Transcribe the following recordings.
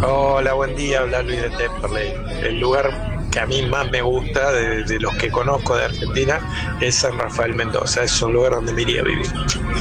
Hola, buen día, habla Luis de Temperley. El lugar que a mí más me gusta de los que conozco de Argentina es San Rafael Mendoza. Es un lugar donde me iría a vivir.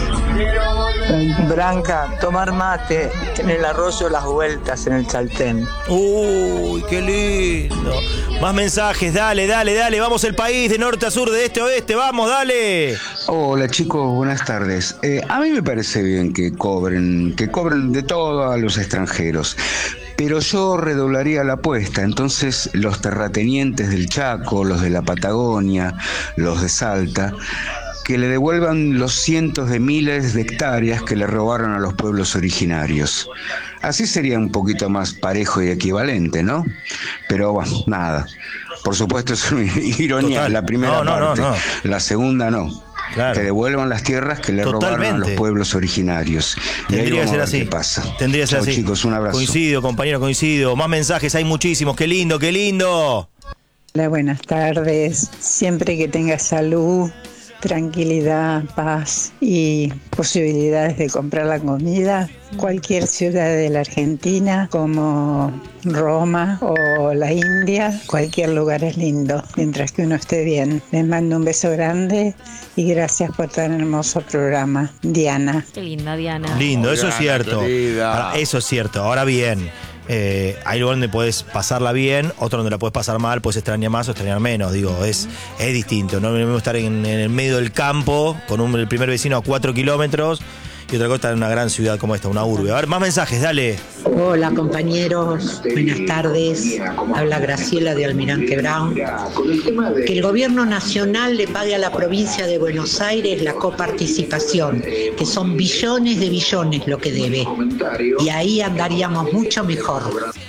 Branca, tomar mate en el arroyo Las Vueltas en el Chaltén. Uy, qué lindo. Más mensajes, dale. Vamos el país de norte a sur, de este a oeste. Vamos, dale. Hola chicos, buenas tardes. A mí me parece bien que cobren de todo a los extranjeros, pero yo redoblaría la apuesta. Entonces los terratenientes del Chaco, los de la Patagonia, los de Salta, que le devuelvan los cientos de miles de hectáreas que le robaron a los pueblos originarios. Así sería un poquito más parejo y equivalente, ¿no? Pero bueno, nada. Por supuesto es una ironía. Total. La primera parte, No. la segunda no. Claro. Que devuelvan las tierras que le robaron a los pueblos originarios. Tendría que ser así. ¿Qué pasa? Tendría que ser así. Chicos, un abrazo. Coincido, compañero, coincido. Más mensajes, hay muchísimos. Qué lindo, qué lindo. Hola, buenas tardes. Siempre que tengas salud, tranquilidad, paz y posibilidades de comprar la comida, cualquier ciudad de la Argentina como Roma o la India, cualquier lugar es lindo, mientras que uno esté bien. Les mando un beso grande y gracias por tan hermoso programa. Diana. Qué linda, Diana. Lindo, eso es cierto. querida. Eso es cierto. Ahora bien, hay lugares donde puedes pasarla bien, otro donde la puedes pasar mal, puedes extrañar más o extrañar menos. Digo, es distinto. No es lo mismo estar en el medio del campo con el primer vecino a 4 kilómetros y otra cosa estar en una gran ciudad como esta, una urbe. A ver, más mensajes, dale. Hola compañeros, buenas tardes. Habla Graciela de Almirante Brown. Que el gobierno nacional le pague a la provincia de Buenos Aires la coparticipación, que son billones de billones lo que debe. Y ahí andaríamos mucho mejor.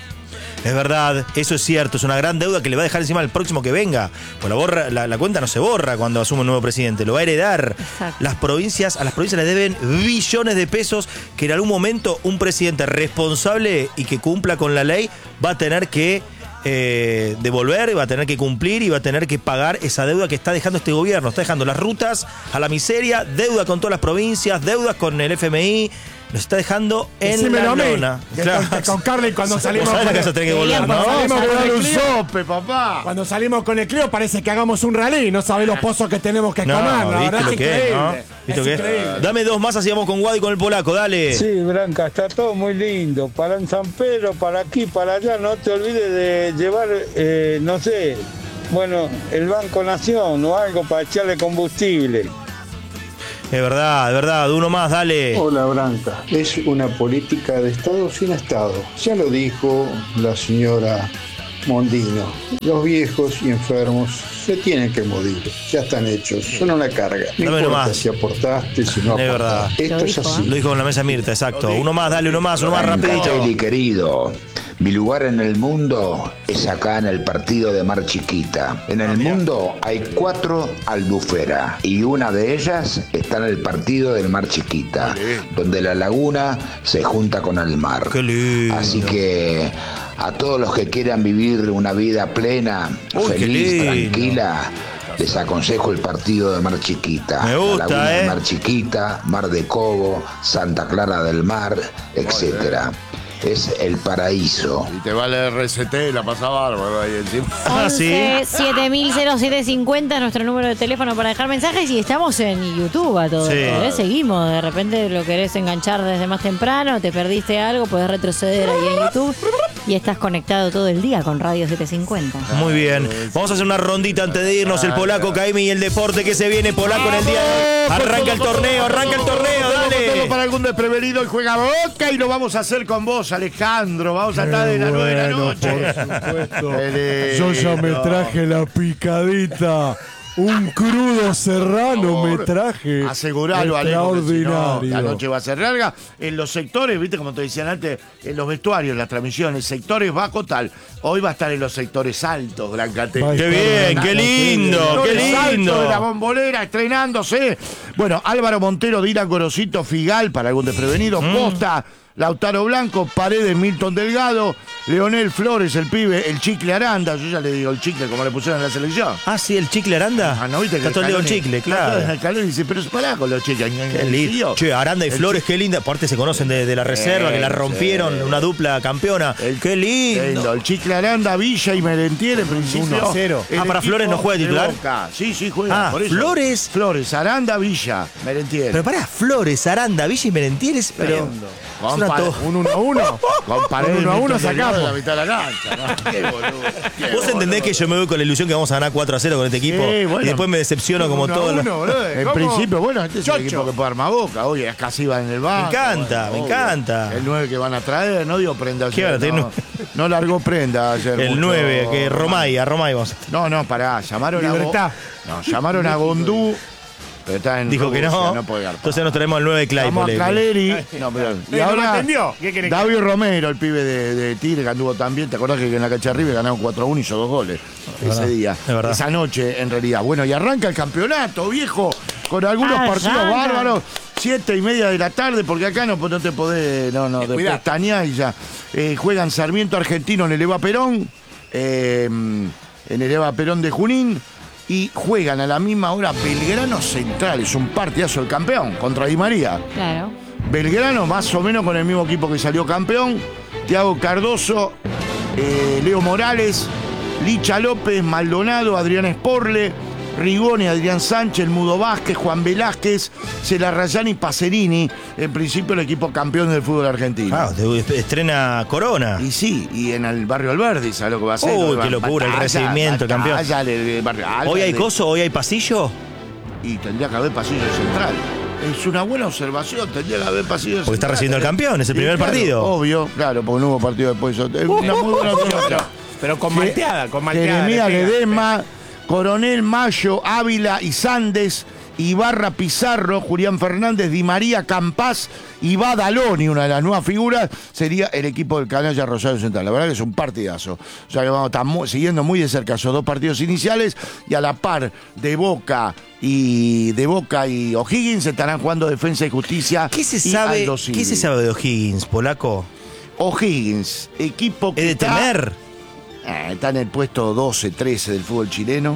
Es verdad, eso es cierto, es una gran deuda que le va a dejar encima al próximo que venga. Pues la cuenta no se borra cuando asume un nuevo presidente, lo va a heredar. Exacto. A las provincias les deben billones de pesos que en algún momento un presidente responsable y que cumpla con la ley va a tener que devolver, va a tener que cumplir y va a tener que pagar esa deuda que está dejando este gobierno. Está dejando las rutas a la miseria, deuda con todas las provincias, deudas con el FMI. Nos está dejando en la lona. Con Carly cuando salimos ¿Sabes la casa tenés que volver, no? salimos con el sope, papá. Cuando salimos con el Clio parece que hagamos un rally. No sabés los pozos que tenemos que comer. La ¿viste verdad lo es que es, no? increíble. ¿Viste Es lo que increíble. es? Dame dos más, así vamos con Guado y con el polaco, dale. Sí, Branca, está todo muy lindo. Para en San Pedro, para aquí, para allá. No te olvides de llevar, no sé, bueno, el Banco Nación o algo para echarle combustible. Es verdad, uno más, dale. Hola, Branca. Es una política de Estado sin Estado. Ya lo dijo la señora Mondino. Los viejos y enfermos se tienen que morir. Ya están hechos. Son una carga. No Dame importa nomás. si aportaste, si no Es verdad. aportaste. Esto es así. Lo dijo en la mesa Mirta, exacto. Uno más, dale, uno más rapidito. Catelli, querido, mi lugar en el mundo es acá en el partido de Mar Chiquita. En el mundo hay 4 albuferas y una de ellas está en el partido del Mar Chiquita, donde la laguna se junta con el mar. Qué lindo. Así que a todos los que quieran vivir una vida plena, Uy, qué feliz, lindo. tranquila, les aconsejo el partido de Mar Chiquita. Me gusta, la laguna de Mar Chiquita, Mar de Cobo, Santa Clara del Mar, etcétera. Es el paraíso. Y te vale RCT, la pasa bárbaro ahí encima. 11 7000-0750 es nuestro número de teléfono para dejar mensajes y estamos en YouTube a todo Sí. esto, ¿eh? Seguimos, de repente lo querés enganchar desde más temprano, te perdiste algo, podés retroceder ahí en YouTube y estás conectado todo el día con Radio 750. Muy bien. Vamos a hacer una rondita antes de irnos. El polaco, Caimi y el deporte que se viene. Polaco en el día de... Arranca el torneo, dale. Para algún desprevenido y juega Boca y lo vamos a hacer con vos, Alejandro. Vamos a estar de las 9 de la noche. Por supuesto. Yo ya me traje la picadita. Un crudo serrano me traje. Aseguralo, Alejo, que si no, extraordinario. la noche va a ser larga. En los sectores, viste, como te decían antes, en los vestuarios, las transmisiones, sectores bajo tal. Hoy va a estar en los sectores altos, Blancate. Va a Qué estar bien, qué lindo, qué Sectores altos lindo. de la Bombonera estrenándose. Bueno, Álvaro Montero, Dylan Gorosito, Figal, para algún desprevenido, Posta, Lautaro Blanco, Paredes, Milton Delgado, Leonel Flores, el pibe, el Chicle Aranda, yo ya le digo el Chicle como le pusieron en la selección. Ah, sí, el Chicle Aranda. Ah, ¿no viste que está todo el día con Chicle, claro. El calor dice, pero pará con los Chicles. Qué lindo. Che, Aranda y Flores, qué linda. Aparte se conocen de la reserva, que la rompieron, una dupla campeona. Qué lindo. El Chicle Aranda, Villa y Merentiel en principio. 1-0. Ah, para Flores no juega titular. Sí, juega. Por eso. Flores, Aranda, Villa, Merentiel. Pero pará, Flores, Aranda, Villa y Merentiel es, pero... Un 1-1. Con Paredes, 1-1 sacamos. la mitad de la cancha. ¿No? Qué boludo. Vos entendés que yo me voy con la ilusión que vamos a ganar 4-0 con este equipo y después me decepciono como todo. En principio, bueno, este es el equipo que puede armar Boca. Oye, es casi va en el banco. Me encanta. El 9 que van a traer, no dio prenda ayer. No largó prenda ayer. El 9, que Romay vamos. No, pará, llamaron a Gondú. Pero está en dijo Rusia, que no. Puede garpar. Entonces nos traemos al 9 de Claypole. Vamos a Caleri. Y ahora David que... Romero, el pibe de Tigre, que anduvo también. ¿Te acordás que en la cancha de River ganaron 4-1 y hizo 2 goles ese día? Esa noche, en realidad. Bueno, y arranca el campeonato, viejo, con algunos partidos bárbaros. 7:30 de la tarde, porque acá no te podés de pestañear y ya. Juegan Sarmiento Argentino en el Eva Perón, en el Eva Perón de Junín. Y juegan a la misma hora Belgrano Central, es un partidazo el campeón contra Di María. Claro. Belgrano más o menos con el mismo equipo que salió campeón, Thiago Cardoso, Leo Morales, Licha López, Maldonado, Adrián Sporle, Rigoni, Adrián Sánchez, Mudo Vázquez, Juan Velázquez, Celarrayán y Pacerini, en principio el equipo campeón del fútbol argentino. Ah, estrena Corona. Y sí, y en el barrio Alberdi, ¿sabes lo que va a hacer? Uy, qué locura, el recibimiento, campeón. ¿Hoy hay coso? ¿Hoy hay pasillo? Y tendría que haber pasillo central. Es una buena observación, tendría que haber pasillo central. Porque está recibiendo el campeón, es el primer partido. Obvio, claro, porque no hubo partido después. Es una muy buena observación. Pero con malteada. Jeremías Ledesma, Coronel, Mayo, Ávila y Sandes, Ibarra, Pizarro, Julián Fernández, Di María, Campás y Badaloni, una de las nuevas figuras, sería el equipo del Canalla Rosario Central. La verdad que es un partidazo. O sea que vamos a estar siguiendo muy de cerca esos 2 partidos iniciales y a la par de Boca y O'Higgins estarán jugando Defensa y Justicia. ¿Qué se sabe de O'Higgins, polaco? O'Higgins, equipo que ¿es de temer? Está en el puesto 12, 13 del fútbol chileno.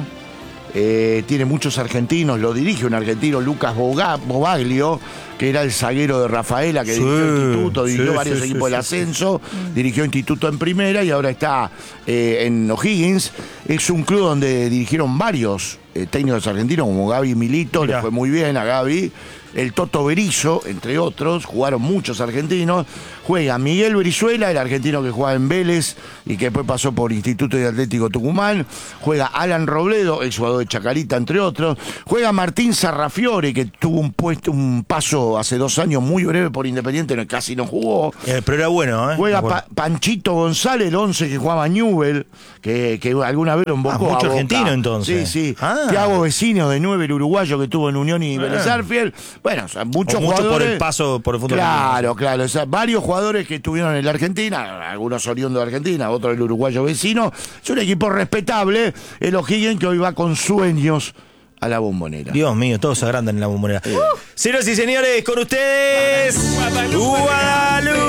Tiene muchos argentinos, lo dirige un argentino, Lucas Bobaglio, que era el zaguero de Rafaela, que dirigió Instituto, dirigió varios equipos del ascenso, dirigió Instituto en primera y ahora está en O'Higgins. Es un club donde dirigieron varios técnicos argentinos, como Gaby Milito, le fue muy bien a Gaby. El Toto Berizzo, entre otros, jugaron muchos argentinos. Juega Miguel Brizuela, el argentino que jugaba en Vélez y que después pasó por Instituto y Atlético Tucumán. Juega Alan Robledo, el jugador de Chacarita, entre otros. Juega Martín Sarrafiore, que tuvo un paso hace 2 años muy breve por Independiente, casi no jugó. Pero era bueno, ¿eh? Juega Panchito González, el 11 que jugaba Newell, que alguna vez lo embocó. Mucho argentino entonces. Sí. Thiago Vecino, de 9, el uruguayo que tuvo en Unión y Vélez Sarsfield. Bueno, o sea, muchos jugadores por el paso por el fútbol. Claro. O sea, varios jugadores que estuvieron en la Argentina, algunos oriundos de Argentina, otros el uruguayo Vecino. Es un equipo respetable, el O'Higgins, que hoy va con sueños a la Bombonera. Dios mío, todos se agrandan en la Bombonera. Señoras y señores, con ustedes, Guadalupe.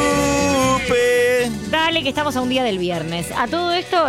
Dale, que estamos a un día del viernes. A todo esto,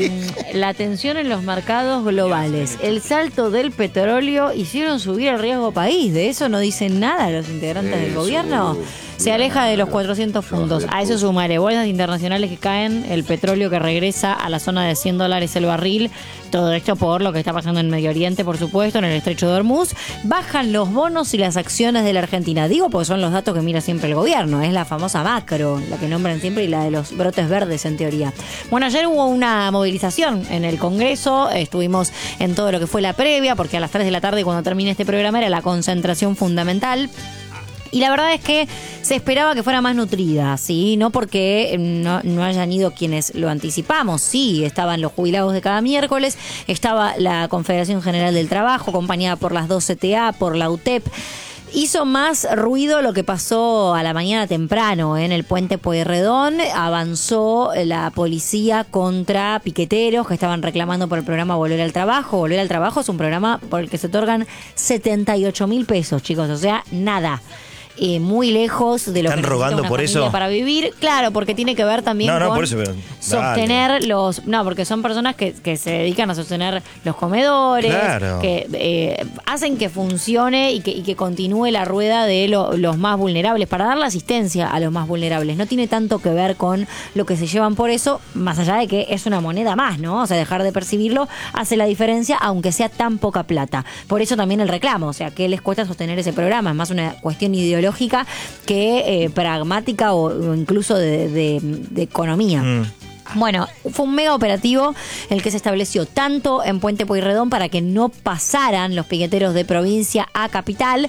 la tensión en los mercados globales, el salto del petróleo hicieron subir el riesgo país. De eso no dicen nada los integrantes del gobierno. Se aleja de los 400 puntos. A eso sumaré bolsas internacionales que caen, el petróleo que regresa a la zona de $100 el barril. Todo esto por lo que está pasando en Medio Oriente, por supuesto, en el Estrecho de Hormuz. Bajan los bonos y las acciones de la Argentina. Digo porque son los datos que mira siempre el gobierno. Es la famosa macro, la que nombran siempre, y la de los brotes verdes en teoría. Bueno, ayer hubo una movilización en el Congreso. Estuvimos en todo lo que fue la previa, porque a las 3 de la tarde, cuando termine este programa, era la concentración fundamental. Y la verdad es que se esperaba que fuera más nutrida, ¿sí? No porque no hayan ido quienes lo anticipamos. Sí, estaban los jubilados de cada miércoles, estaba la Confederación General del Trabajo, acompañada por las 2 CTA, por la UTEP. Hizo más ruido lo que pasó a la mañana temprano en el puente Pueyrredón. Avanzó la policía contra piqueteros que estaban reclamando por el programa Volver al Trabajo. Volver al Trabajo es un programa por el que se otorgan 78.000 pesos, chicos, o sea, nada. muy lejos de lo ¿Están que rogando necesita una por familia eso? para vivir. Claro, porque tiene que ver también con por eso, pero sostener los... No, porque son personas que se dedican a sostener los comedores, Claro. que hacen que funcione y que continúe la rueda de los más vulnerables, para dar la asistencia a los más vulnerables. No tiene tanto que ver con lo que se llevan por eso, más allá de que es una moneda más, ¿no? O sea, dejar de percibirlo hace la diferencia, aunque sea tan poca plata. Por eso también el reclamo, o sea, ¿qué les cuesta sostener ese programa? Es más una cuestión ideológica que pragmática o incluso de economía. Bueno, fue un mega operativo el que se estableció tanto en Puente Pueyrredón para que no pasaran los piqueteros de provincia a capital.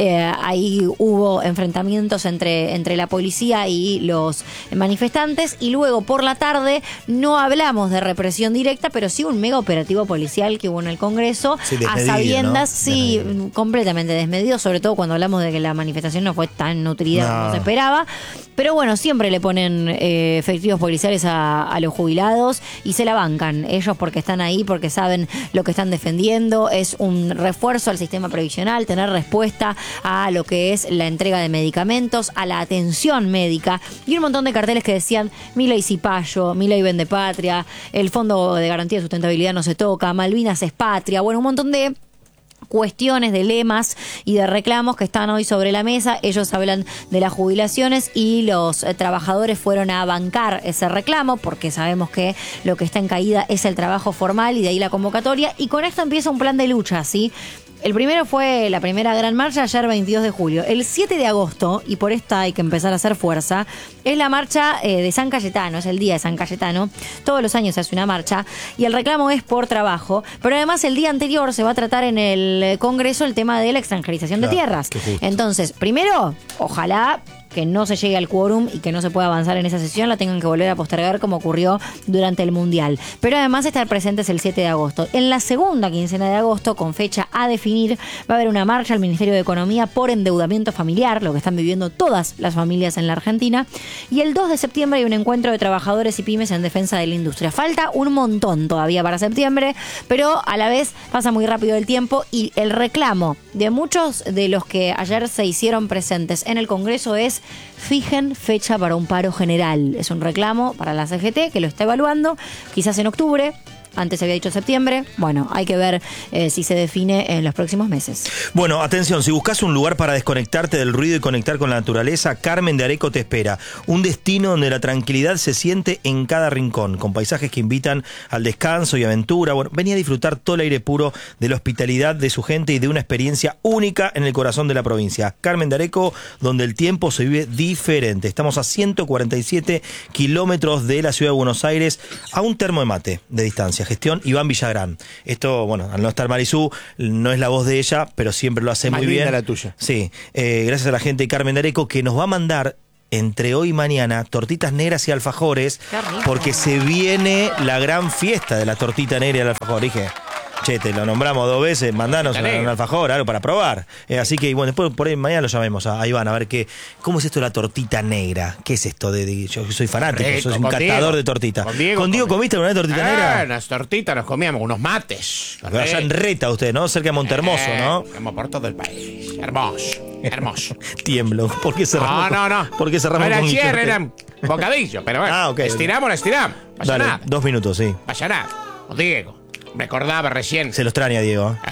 Ahí hubo enfrentamientos entre la policía y los manifestantes, y luego por la tarde no hablamos de represión directa, pero sí un mega operativo policial que hubo en el Congreso, Sí, desmedido, a sabiendas, ¿no? sí, completamente desmedido, sobre todo cuando hablamos de que la manifestación no fue tan nutrida como se esperaba. Pero bueno, siempre le ponen efectivos policiales a los jubilados y se la bancan ellos, porque están ahí, porque saben lo que están defendiendo. Es un refuerzo al sistema previsional, tener respuesta a lo que es la entrega de medicamentos, a la atención médica, y un montón de carteles que decían Milei Cipayo, Milei vende patria, el Fondo de Garantía de Sustentabilidad no se toca, Malvinas es patria. Bueno, un montón de cuestiones, de lemas y de reclamos que están hoy sobre la mesa. Ellos hablan de las jubilaciones y los trabajadores fueron a bancar ese reclamo, porque sabemos que lo que está en caída es el trabajo formal, y de ahí la convocatoria. Y con esto empieza un plan de lucha, ¿sí? El primero fue la primera gran marcha ayer 22 de julio. El 7 de agosto, y por esta hay que empezar a hacer fuerza, es la marcha de San Cayetano, es el día de San Cayetano. Todos los años se hace una marcha y el reclamo es por trabajo. Pero además el día anterior se va a tratar en el Congreso el tema de la extranjerización de tierras. Entonces, primero, ojalá que no se llegue al quórum y que no se pueda avanzar en esa sesión, la tengan que volver a postergar como ocurrió durante el Mundial. Pero además estar presentes el 7 de agosto. En la segunda quincena de agosto, con fecha a definir, va a haber una marcha al Ministerio de Economía por endeudamiento familiar, lo que están viviendo todas las familias en la Argentina. Y el 2 de septiembre hay un encuentro de trabajadores y pymes en defensa de la industria. Falta un montón todavía para septiembre, pero a la vez pasa muy rápido el tiempo, y el reclamo de muchos de los que ayer se hicieron presentes en el Congreso es: fijen fecha para un paro general. Es un reclamo para la CGT, que lo está evaluando, quizás en octubre. Antes se había dicho septiembre. Bueno, hay que ver si se define en los próximos meses. Bueno, atención, si buscas un lugar para desconectarte del ruido y conectar con la naturaleza, Carmen de Areco te espera. Un destino donde la tranquilidad se siente en cada rincón, con paisajes que invitan al descanso y aventura. Bueno, venía a disfrutar todo el aire puro de la hospitalidad de su gente y de una experiencia única en el corazón de la provincia. Carmen de Areco, donde el tiempo se vive diferente. Estamos a 147 kilómetros de la ciudad de Buenos Aires, a un termo de mate de distancia. Gestión Iván Villagrán. Esto, bueno, al no estar Marisú, no es la voz de ella, pero siempre lo hace muy bien. La tuya. Sí, gracias a la gente de Carmen de Areco, que nos va a mandar entre hoy y mañana tortitas negras y alfajores, porque se viene la gran fiesta de la tortita negra y el alfajor. Dije, che, te lo nombramos 2 veces, mandanos un alfajor, algo para probar. Así que, bueno, después por ahí mañana lo llamemos a Iván a ver cómo es esto de la tortita negra. ¿Qué es esto yo soy fanático, soy un catador de tortita. ¿Con Diego comiste alguna tortita negra? Unas tortitas nos comíamos, unos mates. Allá en Reta usted, ¿no? Cerca de Montermoso, ¿no? Como por todo el país. Hermoso, hermoso. Tiemblo. ¿Por qué cerramos? No. ¿Por qué cerramos era con cierre, eran bocadillo, pero bueno. Okay. Estiramos. Vaya Dale, nada. 2 minutos, sí. Vaya nada. Diego, recordaba recién. Se lo extraña, Diego.